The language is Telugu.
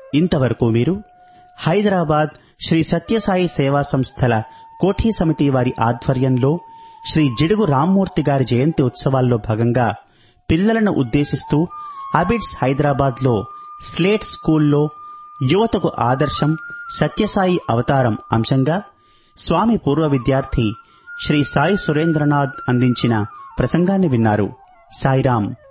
ఇంతవరకు మీరు హైదరాబాద్ శ్రీ సత్యసాయి సేవా సంస్థల కోఠీ సమితి వారి ఆధ్వర్యంలో శ్రీ జిడుగు రామ్మూర్తి గారి జయంతి ఉత్సవాల్లో భాగంగా పిల్లలను ఉద్దేశిస్తూ అబిడ్స్ హైదరాబాద్ లో స్లేట్ స్కూల్లో యువతకు ఆదర్శం సత్యసాయి అవతారం అంశంగా స్వామి పూర్వ విద్యార్థి శ్రీ సాయి సురేంద్రనాథ్ అందించిన ప్రసంగాన్ని విన్నారు. సాయిరాం.